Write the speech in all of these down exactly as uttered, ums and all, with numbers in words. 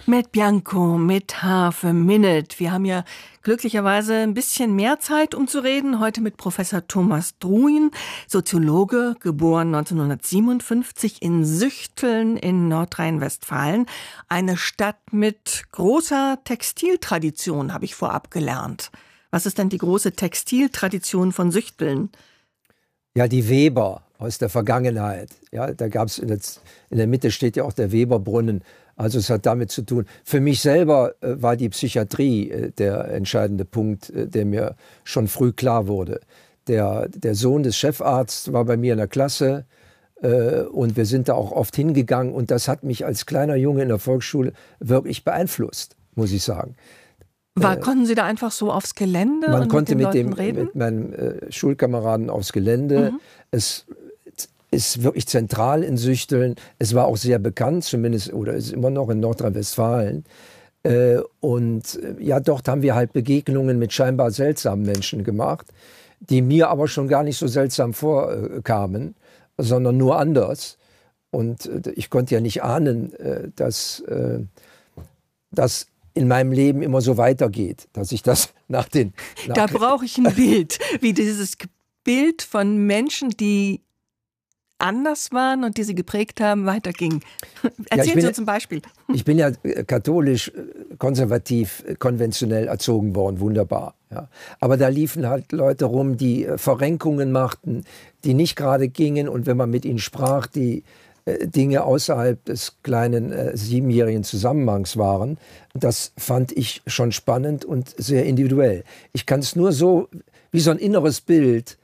Mit Bianco, mit Harfe, Minute. Wir haben ja glücklicherweise ein bisschen mehr Zeit, um zu reden. Heute mit Professor Thomas Druin, Soziologe, geboren neunzehnhundertsiebenundfünfzig in Süchteln in Nordrhein-Westfalen. Eine Stadt mit großer Textiltradition, habe ich vorab gelernt. Was ist denn die große Textiltradition von Süchteln? Ja, die Weber aus der Vergangenheit. Ja, da gab es in, in der Mitte steht ja auch der Weberbrunnen. Also es hat damit zu tun. Für mich selber äh, war die Psychiatrie äh, der entscheidende Punkt, äh, der mir schon früh klar wurde. Der, der Sohn des Chefarztes war bei mir in der Klasse äh, und wir sind da auch oft hingegangen. Und das hat mich als kleiner Junge in der Volksschule wirklich beeinflusst, muss ich sagen. War, äh, konnten Sie da einfach so aufs Gelände man und konnte mit, den mit, Leuten dem, reden? mit meinen äh, Schulkameraden aufs Gelände. Mhm. Es ist wirklich zentral in Süchteln. Es war auch sehr bekannt, zumindest, oder ist immer noch in Nordrhein-Westfalen. Äh, und äh, ja, dort haben wir halt Begegnungen mit scheinbar seltsamen Menschen gemacht, die mir aber schon gar nicht so seltsam vorkamen, sondern nur anders. Und äh, ich konnte ja nicht ahnen, äh, dass äh, das in meinem Leben immer so weitergeht, dass ich das nach den... Nach da brauche ich ein Bild, wie dieses Bild von Menschen, die anders waren und die sie geprägt haben, weiterging. Erzählen ja, Sie uns ein Beispiel. Ich bin ja katholisch, konservativ, konventionell erzogen worden, wunderbar. Ja. Aber da liefen halt Leute rum, die Verrenkungen machten, die nicht gerade gingen. Und wenn man mit ihnen sprach, die äh, Dinge außerhalb des kleinen äh, siebenjährigen Zusammenhangs waren, das fand ich schon spannend und sehr individuell. Ich kann es nur so, wie so ein inneres Bild,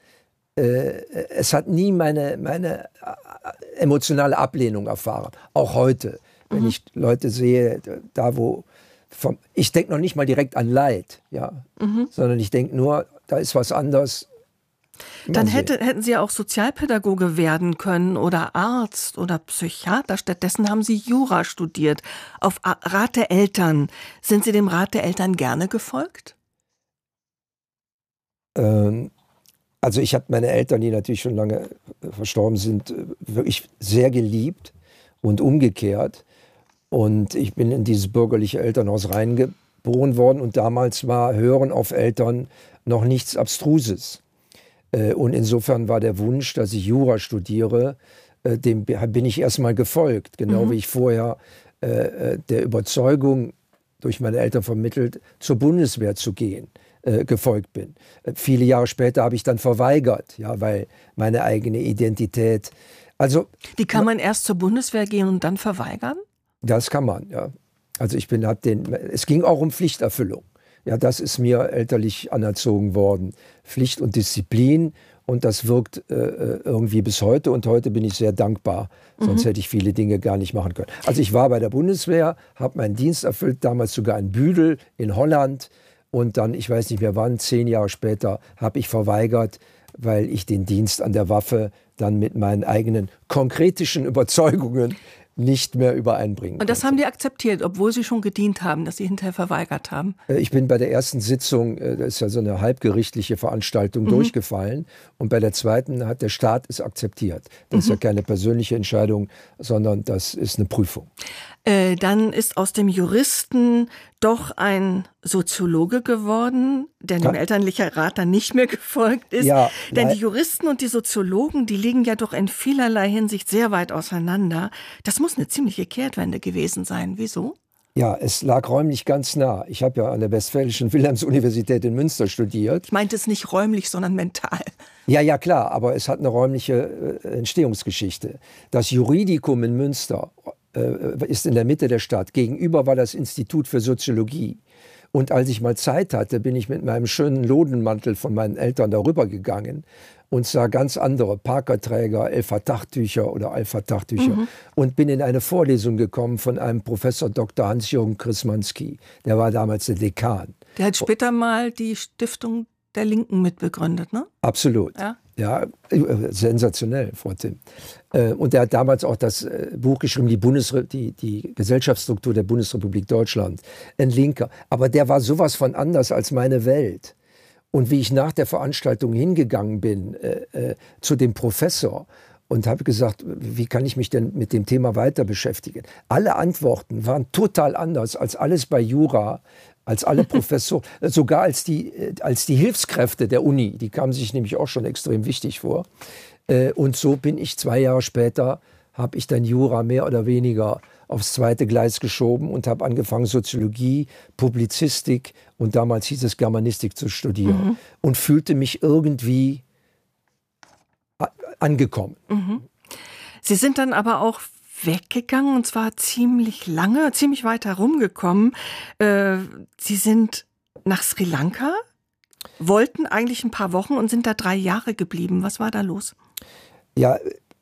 es hat nie meine, meine emotionale Ablehnung erfahren. Auch heute, wenn mhm. ich Leute sehe, da wo... Vom, ich denke noch nicht mal direkt an Leid, ja, mhm. sondern ich denke nur, da ist was anderes. Dann hätte, hätten Sie ja auch Sozialpädagoge werden können oder Arzt oder Psychiater. Stattdessen haben Sie Jura studiert. Auf Rat der Eltern. Sind Sie dem Rat der Eltern gerne gefolgt? Ähm... Also ich habe meine Eltern, die natürlich schon lange verstorben sind, wirklich sehr geliebt und umgekehrt. Und ich bin in dieses bürgerliche Elternhaus reingeboren worden und damals war Hören auf Eltern noch nichts Abstruses. Und insofern war der Wunsch, dass ich Jura studiere, dem bin ich erstmal gefolgt. Genau mhm. wie ich vorher der Überzeugung, durch meine Eltern vermittelt, zur Bundeswehr zu gehen. Äh, gefolgt bin. Äh, viele Jahre später habe ich dann verweigert, ja, weil meine eigene Identität... Also, Wie kann man erst zur Bundeswehr gehen und dann verweigern? Das kann man, ja. Also ich bin, hab den, es ging auch um Pflichterfüllung. Ja, das ist mir elterlich anerzogen worden. Pflicht und Disziplin und das wirkt äh, irgendwie bis heute und heute bin ich sehr dankbar. Sonst mhm. hätte ich viele Dinge gar nicht machen können. Also ich war bei der Bundeswehr, habe meinen Dienst erfüllt, damals sogar in Büdel in Holland. Und dann, ich weiß nicht mehr wann, zehn Jahre später, habe ich verweigert, weil ich den Dienst an der Waffe dann mit meinen eigenen konkretischen Überzeugungen nicht mehr übereinbringen konnte. Und das haben die akzeptiert, obwohl sie schon gedient haben, dass sie hinterher verweigert haben? Ich bin bei der ersten Sitzung, das ist ja so eine halbgerichtliche Veranstaltung, mhm. durchgefallen. Und bei der zweiten hat der Staat es akzeptiert. Das mhm. ist ja keine persönliche Entscheidung, sondern das ist eine Prüfung. Äh, dann ist aus dem Juristen doch ein Soziologe geworden, der dem ja. elterlichen Rat dann nicht mehr gefolgt ist. Ja, Denn nein. die Juristen und die Soziologen, die liegen ja doch in vielerlei Hinsicht sehr weit auseinander. Das muss eine ziemliche Kehrtwende gewesen sein. Wieso? Ja, es lag räumlich ganz nah. Ich habe ja an der Westfälischen Wilhelms-Universität in Münster studiert. Ich meinte es nicht räumlich, sondern mental. Ja, ja, klar, aber es hat eine räumliche äh, Entstehungsgeschichte. Das Juridikum in Münster äh, ist in der Mitte der Stadt. Gegenüber war das Institut für Soziologie. Und als ich mal Zeit hatte, bin ich mit meinem schönen Lodenmantel von meinen Eltern darüber gegangen und sah ganz andere Parkerträger, El-Fatah-Tücher oder Al-Fatah-Tücher mhm. und bin in eine Vorlesung gekommen von einem Professor Doktor Hans-Jürgen Krismanski. Der war damals der Dekan. Der hat später mal die Stiftung der Linken mitbegründet, ne? Absolut. Ja, ja, sensationell, Frau Timm. Und er hat damals auch das Buch geschrieben, die, Bundesre- die, die Gesellschaftsstruktur der Bundesrepublik Deutschland. Ein Linker. Aber der war sowas von anders als meine Welt. Und wie ich nach der Veranstaltung hingegangen bin äh, äh, zu dem Professor und habe gesagt, wie kann ich mich denn mit dem Thema weiter beschäftigen? Alle Antworten waren total anders als alles bei Jura, als alle Professoren, sogar als die, als die Hilfskräfte der Uni. Die kamen sich nämlich auch schon extrem wichtig vor. Und so bin ich zwei Jahre später, habe ich dann Jura mehr oder weniger aufs zweite Gleis geschoben und habe angefangen, Soziologie, Publizistik und damals hieß es Germanistik zu studieren. Mhm. Und fühlte mich irgendwie angekommen. Mhm. Sie sind dann aber auch weggegangen und zwar ziemlich lange, ziemlich weit herumgekommen. Äh, Sie sind nach Sri Lanka, wollten eigentlich ein paar Wochen und sind da drei Jahre geblieben. Was war da los? Ja,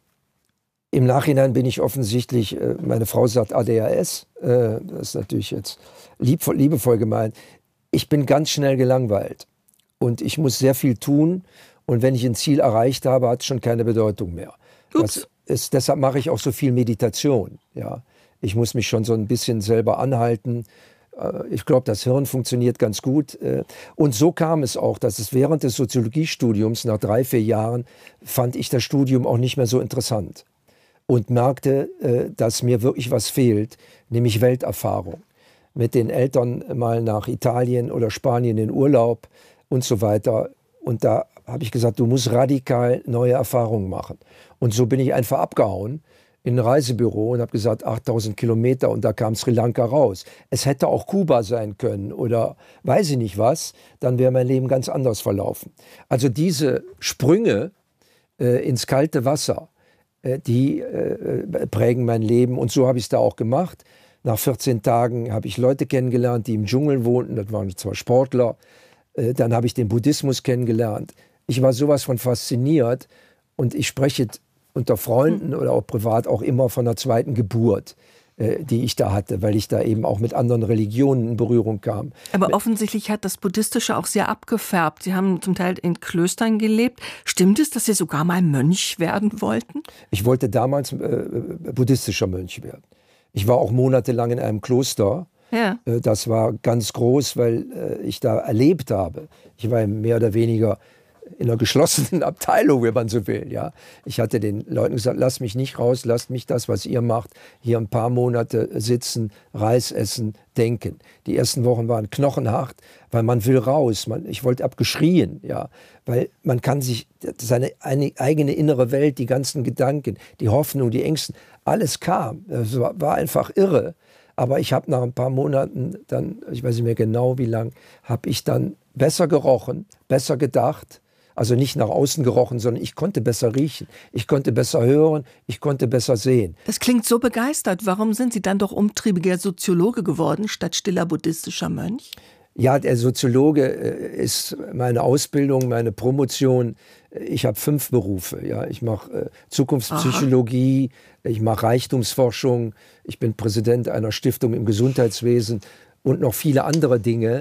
im Nachhinein bin ich offensichtlich, äh, meine Frau sagt A D H S, äh, das ist natürlich jetzt lieb, liebevoll gemeint. Ich bin ganz schnell gelangweilt und ich muss sehr viel tun. Und wenn ich ein Ziel erreicht habe, hat es schon keine Bedeutung mehr. Das ist, deshalb mache ich auch so viel Meditation. Ja. Ich muss mich schon so ein bisschen selber anhalten. Ich glaube, das Hirn funktioniert ganz gut. Und so kam es auch, dass es während des Soziologiestudiums, nach drei, vier Jahren, fand ich das Studium auch nicht mehr so interessant. Und merkte, dass mir wirklich was fehlt, nämlich Welterfahrung. Mit den Eltern mal nach Italien oder Spanien in Urlaub und so weiter. Und da habe ich gesagt, du musst radikal neue Erfahrungen machen. Und so bin ich einfach abgehauen in ein Reisebüro und habe gesagt, achttausend Kilometer und da kam Sri Lanka raus. Es hätte auch Kuba sein können oder weiß ich nicht was, dann wäre mein Leben ganz anders verlaufen. Also diese Sprünge äh, ins kalte Wasser, äh, die äh, prägen mein Leben und so habe ich es da auch gemacht. Nach vierzehn Tagen habe ich Leute kennengelernt, die im Dschungel wohnten, das waren zwar Sportler. Äh, dann habe ich den Buddhismus kennengelernt. Ich war sowas von fasziniert und ich spreche unter Freunden oder auch privat auch immer von einer zweiten Geburt, äh, die ich da hatte, weil ich da eben auch mit anderen Religionen in Berührung kam. Aber offensichtlich hat das Buddhistische auch sehr abgefärbt. Sie haben zum Teil in Klöstern gelebt. Stimmt es, dass Sie sogar mal Mönch werden wollten? Ich wollte damals äh, buddhistischer Mönch werden. Ich war auch monatelang in einem Kloster. Ja. Äh, das war ganz groß, weil äh, ich da erlebt habe. Ich war mehr oder weniger in einer geschlossenen Abteilung, wenn man so will. Ja. Ich hatte den Leuten gesagt, lasst mich nicht raus, lasst mich das, was ihr macht, hier ein paar Monate sitzen, Reis essen, denken. Die ersten Wochen waren knochenhart, weil man will raus. Man, ich wollte abgeschrien, ja, weil man kann sich seine eine, eigene innere Welt, die ganzen Gedanken, die Hoffnung, die Ängste, alles kam. Es war, war einfach irre. Aber ich habe nach ein paar Monaten dann, ich weiß nicht mehr genau wie lang, habe ich dann besser gerochen, besser gedacht. Also nicht nach außen gerochen, sondern ich konnte besser riechen, ich konnte besser hören, ich konnte besser sehen. Das klingt so begeistert. Warum sind Sie dann doch umtriebiger Soziologe geworden, statt stiller buddhistischer Mönch? Ja, der Soziologe ist meine Ausbildung, meine Promotion. Ich habe fünf Berufe. Ja. Ich mache Zukunftspsychologie, Aha. ich mache Reichtumsforschung, ich bin Präsident einer Stiftung im Gesundheitswesen und noch viele andere Dinge.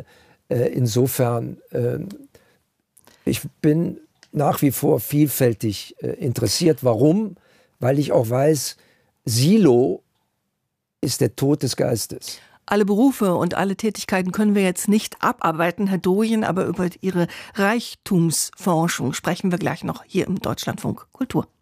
Insofern ich bin nach wie vor vielfältig äh, interessiert. Warum? Weil ich auch weiß, Silo ist der Tod des Geistes. Alle Berufe und alle Tätigkeiten können wir jetzt nicht abarbeiten, Herr Doyen, aber über Ihre Reichtumsforschung sprechen wir gleich noch hier im Deutschlandfunk Kultur.